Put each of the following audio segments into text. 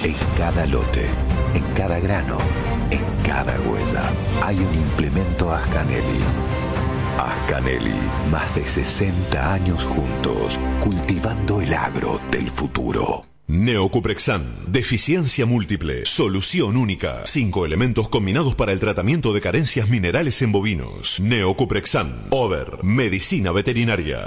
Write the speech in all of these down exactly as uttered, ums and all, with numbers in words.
En cada lote, en cada grano, en cada huella, hay un implemento Ascanelli. Ascanelli, más de sesenta años juntos, cultivando el agro del futuro. Neocuprexan, deficiencia múltiple, solución única. Cinco elementos combinados para el tratamiento de carencias minerales en bovinos. Neocuprexan, Over, medicina veterinaria.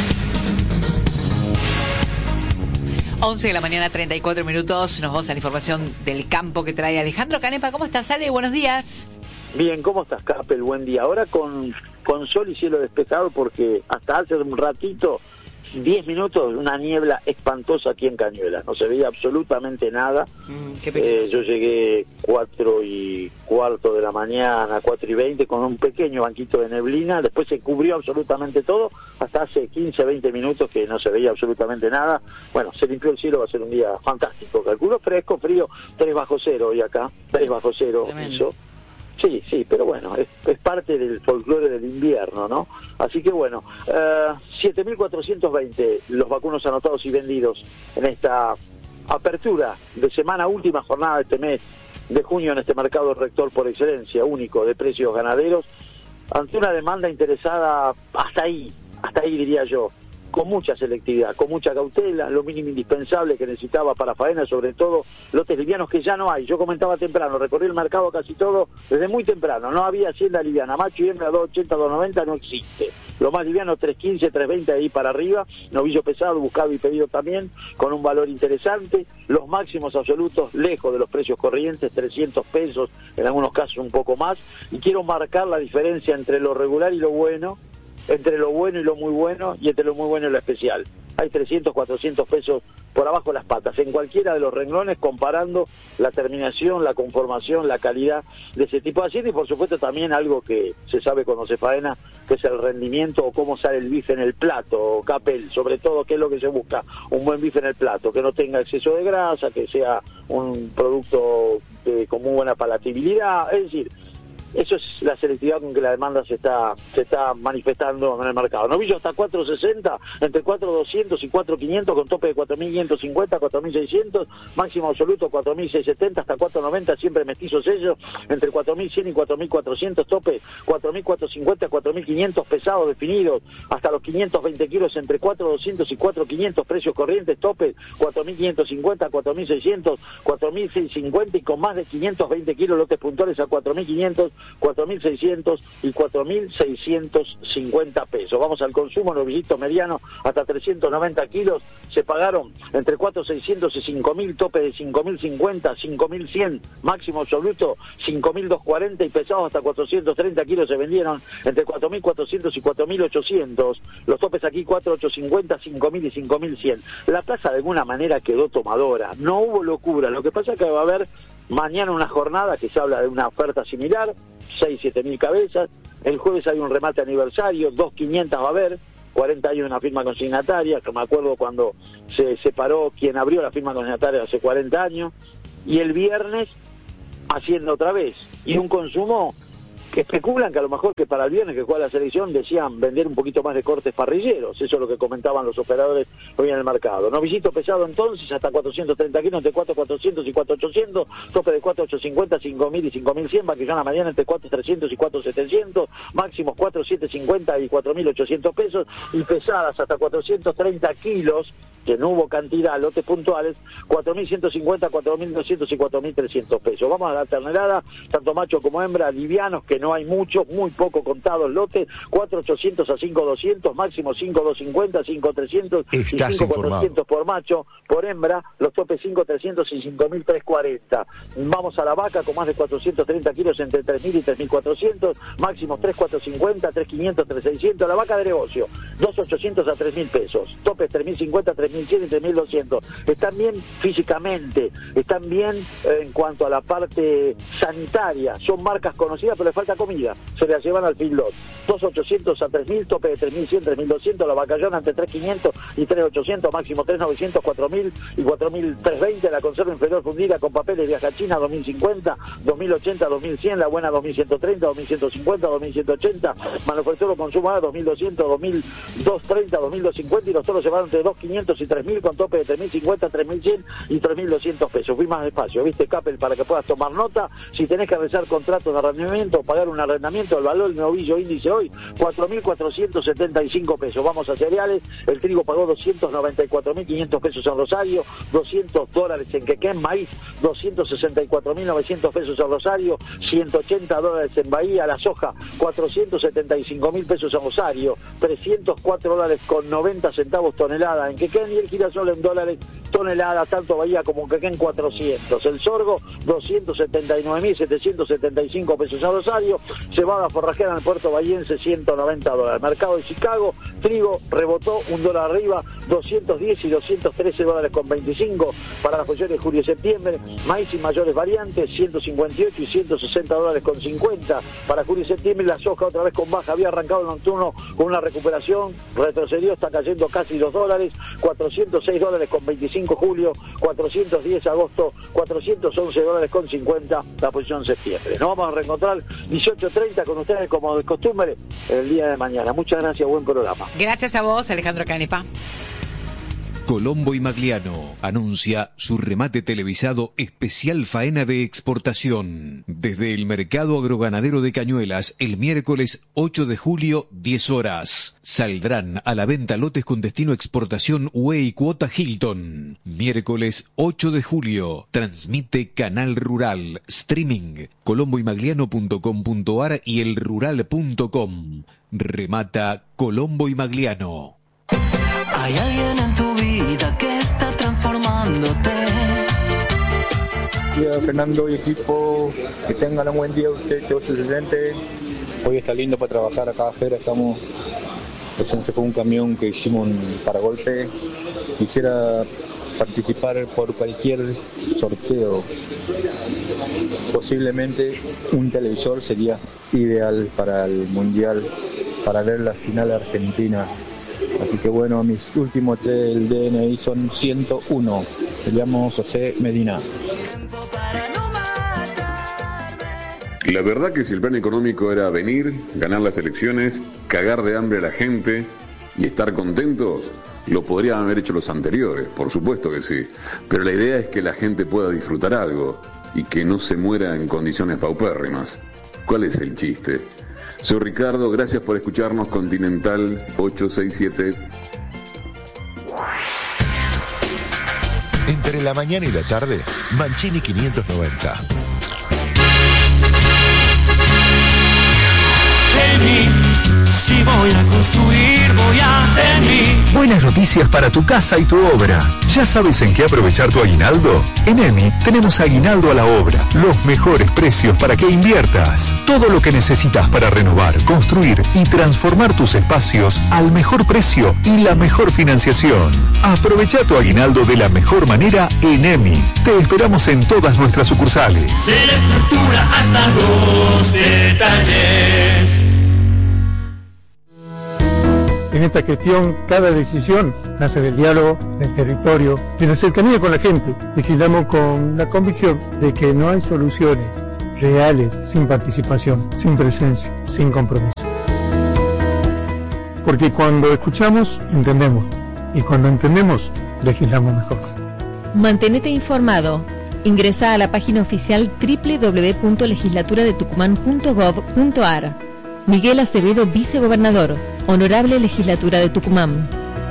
once de la mañana, treinta y cuatro minutos. Nos vamos a la información del campo que trae Alejandro Canepa. ¿Cómo estás, Ale? Buenos días. Bien, ¿cómo estás, Capel? Buen día. Ahora con, con sol y cielo despejado, porque hasta hace un ratito, diez minutos, una niebla espantosa aquí en Cañuelas. No se veía absolutamente nada. Mm, qué eh, yo llegué cuatro y cuarto de la mañana, cuatro y veinte, con un pequeño banquito de neblina. Después se cubrió absolutamente todo. Hasta hace quince, veinte minutos que no se veía absolutamente nada. Bueno, se limpió el cielo, va a ser un día fantástico. Calculo fresco, frío, tres bajo cero hoy acá. tres bajo cero hizo. Sí, sí, pero bueno, es, es parte del folclore del invierno, ¿no? Así que bueno, uh, siete mil cuatrocientos veinte los vacunos anotados y vendidos en esta apertura de semana, última jornada de este mes de junio en este mercado rector por excelencia, único de precios ganaderos, ante una demanda interesada hasta ahí, hasta ahí diría yo, con mucha selectividad, con mucha cautela, lo mínimo indispensable que necesitaba para faena, sobre todo lotes livianos que ya no hay. Yo comentaba temprano, recorrí el mercado casi todo desde muy temprano, no había hacienda liviana, macho y hembra dos ochenta, dos noventa no existe. Lo más liviano tres quince, tres veinte ahí para arriba, novillo pesado, buscado y pedido también, con un valor interesante, los máximos absolutos lejos de los precios corrientes, trescientos pesos, en algunos casos un poco más, y quiero marcar la diferencia entre lo regular y lo bueno, entre lo bueno y lo muy bueno, y entre lo muy bueno y lo especial. Hay trescientos, cuatrocientos pesos por abajo de las patas, en cualquiera de los renglones, comparando la terminación, la conformación, la calidad de ese tipo de hacienda, y por supuesto también algo que se sabe cuando se faena, que es el rendimiento o cómo sale el bife en el plato, Capel, sobre todo qué es lo que se busca, un buen bife en el plato, que no tenga exceso de grasa, que sea un producto de, con muy buena palatabilidad, es decir, eso es la selectividad con que la demanda se está se está manifestando en el mercado. Novillo hasta cuatro sesenta, entre cuatro doscientos y cuatro quinientos, con tope de cuatro mil quinientos cincuenta, cuatro mil seiscientos, máximo absoluto cuatro mil seiscientos setenta hasta cuatro noventa, siempre mestizos ellos, entre cuatro mil cien y cuatro mil cuatrocientos, tope cuatro mil cuatrocientos cincuenta, cuatro mil quinientos pesados definidos, hasta los quinientos veinte kilos entre cuatro doscientos y cuatro quinientos, precios corrientes, tope cuatro mil quinientos cincuenta, cuatro mil seiscientos, cuatro mil seiscientos cincuenta, y con más de quinientos veinte kilos lotes puntuales a cuatro mil quinientos, cuatro mil seiscientos y cuatro mil seiscientos cincuenta pesos. Vamos al consumo, novillito mediano hasta trescientos noventa kilos, se pagaron entre cuatro mil seiscientos y cinco mil, tope de cinco mil cincuenta, cinco mil cien, máximo absoluto cinco mil doscientos cuarenta, y pesados hasta cuatrocientos treinta kilos se vendieron entre cuatro mil cuatrocientos y cuatro mil ochocientos, los topes aquí cuatro mil ochocientos cincuenta, cinco mil y cinco mil cien. La plaza de alguna manera quedó tomadora, no hubo locura, lo que pasa es que va a haber mañana una jornada que se habla de una oferta similar, seis, siete mil cabezas. El jueves hay un remate aniversario, dos quinientas va a haber, cuarenta años de una firma consignataria, que me acuerdo cuando se separó quien abrió la firma consignataria hace cuarenta años. Y el viernes, haciendo otra vez. Y un consumo que especulan que a lo mejor que para el viernes que juega la selección decían vender un poquito más de cortes parrilleros, eso es lo que comentaban los operadores hoy en el mercado. Novillito pesado entonces hasta cuatrocientos treinta kilos, entre cuatro mil cuatrocientos y cuatro mil ochocientos, tope de cuatro mil ochocientos cincuenta, cinco mil y cinco mil cien, vaquillona mediana entre cuatro mil trescientos y cuatro mil setecientos, máximos cuatro mil setecientos cincuenta y cuatro mil ochocientos pesos, y pesadas hasta cuatrocientos treinta kilos, que no hubo cantidad, lotes puntuales, cuatro mil ciento cincuenta, cuatro mil doscientos y cuatro mil trescientos pesos. Vamos a la ternerada, tanto macho como hembra, livianos, que no hay muchos, muy poco contados lotes, cuatro mil ochocientos a cinco mil doscientos, máximo cinco mil doscientos cincuenta, cinco mil trescientos y cinco mil cuatrocientos por macho, por hembra, los topes cinco mil trescientos y cinco mil trescientos cuarenta. Vamos a la vaca con más de cuatrocientos treinta kilos entre tres mil y tres mil cuatrocientos, máximos tres mil cuatrocientos cincuenta, tres mil quinientos, tres mil seiscientos, la vaca de negocio, dos mil ochocientos a tres mil pesos, topes tres mil cincuenta, tres mil cien y tres mil doscientos. Están bien físicamente, están bien eh, en cuanto a la parte sanitaria, son marcas conocidas, pero le falta hasta comida se la llevan al feedlot. dos mil ochocientos a tres mil, tope de tres mil cien, tres mil doscientos, la Bacallón entre tres mil quinientos y tres mil ochocientos, máximo tres mil novecientos, cuatro mil y cuatro mil trescientos veinte, la conserva inferior fundida con papeles viaja a China dos mil cincuenta, dos mil ochenta, dos mil cien, la buena dos mil ciento treinta, dos mil ciento cincuenta, dos mil ciento ochenta, manufacturero consumo A dos mil doscientos, dos mil doscientos treinta, dos mil doscientos cincuenta y los toros se van entre dos mil quinientos y tres mil con tope de tres mil cincuenta, tres mil cien y tres mil doscientos pesos. Fui más despacio, viste, Capel, para que puedas tomar nota. Si tenés que realizar contratos de arrendamiento o pagar un arrendamiento, el valor del novillo índice hoy, cuatro mil cuatrocientos setenta y cinco pesos. Vamos a cereales, el trigo pagó doscientos noventa y cuatro mil quinientos pesos en Rosario, doscientos dólares en Quequén, maíz doscientos sesenta y cuatro mil novecientos pesos en Rosario, ciento ochenta dólares en Bahía, la soja cuatrocientos setenta y cinco mil pesos en Rosario, trescientos cuatro dólares con noventa centavos tonelada en Quequén, y el girasol en dólares tonelada, tanto Bahía como en Quequén cuatrocientos. El sorgo doscientos setenta y nueve mil setecientos setenta y cinco pesos en Rosario, cebada forrajera en el puerto bahiense ciento noventa dólares. Mercado de Chicago, trigo rebotó un dólar arriba, doscientos diez y doscientos trece dólares con veinticinco para las posiciones de julio y septiembre. Maíz y mayores variantes, ciento cincuenta y ocho y ciento sesenta dólares con cincuenta para julio y septiembre. La soja otra vez con baja, había arrancado el nocturno con una recuperación, retrocedió, está cayendo casi dos dólares, cuatrocientos seis dólares con veinticinco julio, cuatrocientos diez agosto, cuatrocientos once dólares con cincuenta la posición septiembre. Nos vamos a reencontrar dieciocho treinta con ustedes como de costumbre el día de mañana. Muchas gracias, buen programa. Gracias a vos, Alejandro Canepa. Colombo y Magliano anuncia su remate televisado especial faena de exportación desde el Mercado Agroganadero de Cañuelas el miércoles ocho de julio, diez horas. Saldrán a la venta lotes con destino exportación U E y cuota Hilton. Miércoles ocho de julio. Transmite Canal Rural. Streaming colombo y magliano punto com punto ar y el rural punto com. Remata Colombo y Magliano. Hay alguien en tu vida que está transformándote. Día Fernando y equipo, que tengan un buen día usted, todo su presente. Hoy está lindo para trabajar acá afuera, estamos presentes con un camión que hicimos un paragolpe. Quisiera participar por cualquier sorteo. Posiblemente un televisor sería ideal para el mundial, para ver la final argentina. Así que bueno, mis últimos tres del D N I son ciento uno. Me llamo José Medina. La verdad que si el plan económico era venir, ganar las elecciones, cagar de hambre a la gente y estar contentos, lo podrían haber hecho los anteriores, por supuesto que sí. Pero la idea es que la gente pueda disfrutar algo y que no se muera en condiciones paupérrimas. ¿Cuál es el chiste? Soy Ricardo, gracias por escucharnos. Continental ochocientos sesenta y siete. Entre la mañana y la tarde, Mancini quinientos noventa. En mí, si voy a construir, voy a en mí. Buenas noticias para tu casa y tu obra. ¿Ya sabes en qué aprovechar tu aguinaldo? En EMI tenemos aguinaldo a la obra. Los mejores precios para que inviertas. Todo lo que necesitas para renovar, construir y transformar tus espacios al mejor precio y la mejor financiación. Aprovecha tu aguinaldo de la mejor manera en EMI. Te esperamos en todas nuestras sucursales. De la estructura hasta los detalles. En esta gestión, cada decisión nace del diálogo, del territorio, de la cercanía con la gente. Legislamos con la convicción de que no hay soluciones reales sin participación, sin presencia, sin compromiso. Porque cuando escuchamos, entendemos. Y cuando entendemos, legislamos mejor. Mantenete informado. Ingresa a la página oficial doble u doble u doble u punto legislatura de tucumán punto gov punto ar. Miguel Acevedo, vicegobernador. Honorable Legislatura de Tucumán.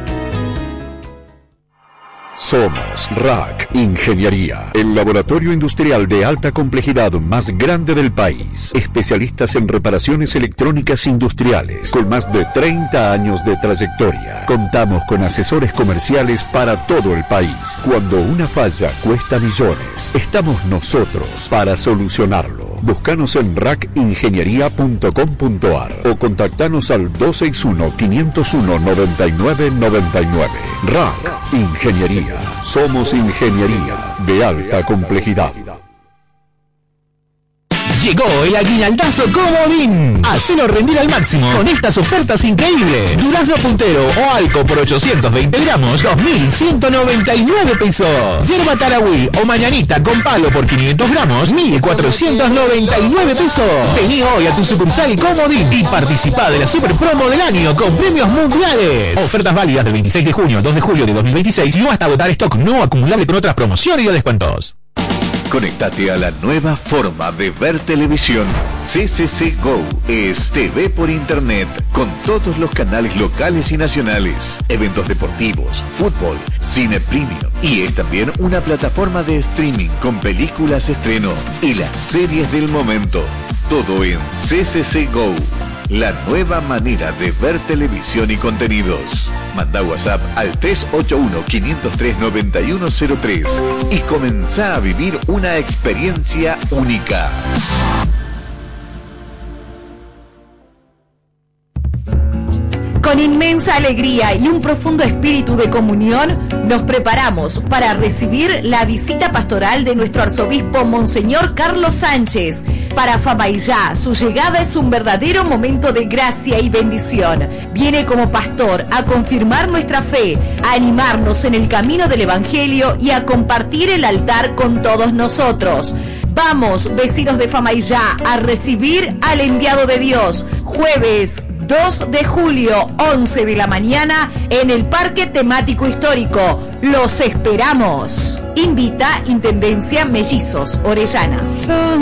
Somos R A C Ingeniería, el laboratorio industrial de alta complejidad más grande del país. Especialistas en reparaciones electrónicas industriales, con más de treinta años de trayectoria. Contamos con asesores comerciales para todo el país. Cuando una falla cuesta millones, estamos nosotros para solucionarlo. Búscanos en rac ingeniería punto com punto ar o contactanos al dos seis uno, cinco cero uno, nueve nueve nueve nueve. R A C Ingeniería. Somos ingeniería de alta complejidad. Llegó el aguinaldazo Comodín. Hacelo rendir al máximo con estas ofertas increíbles. Durazno puntero o alco por ochocientos veinte gramos, dos mil ciento noventa y nueve pesos. Yerba tarahui o mañanita con palo por quinientos gramos, mil cuatrocientos noventa y nueve pesos. Vení hoy a tu sucursal Comodín y participá de la super promo del año con premios mundiales. Ofertas válidas del veintiséis de junio al dos de julio de dos mil veintiséis y no hasta agotar stock no acumulable con otras promociones y o descuentos. Conéctate a la nueva forma de ver televisión. C C C Go es T V por internet con todos los canales locales y nacionales, eventos deportivos, fútbol, cine premium y es también una plataforma de streaming con películas estreno y las series del momento. Todo en C C C Go. La nueva manera de ver televisión y contenidos. Manda WhatsApp al tres ocho uno, cinco cero tres, nueve uno cero tres y comenzá a vivir una experiencia única. Con inmensa alegría y un profundo espíritu de comunión, nos preparamos para recibir la visita pastoral de nuestro arzobispo Monseñor Carlos Sánchez. Para Famaillá, su llegada es un verdadero momento de gracia y bendición. Viene como pastor a confirmar nuestra fe, a animarnos en el camino del Evangelio y a compartir el altar con todos nosotros. Vamos, vecinos de Famaillá, a recibir al enviado de Dios. Jueves dos de julio, once de la mañana, en el Parque Temático Histórico. ¡Los esperamos! Invita Intendencia Mellizos, Orellana.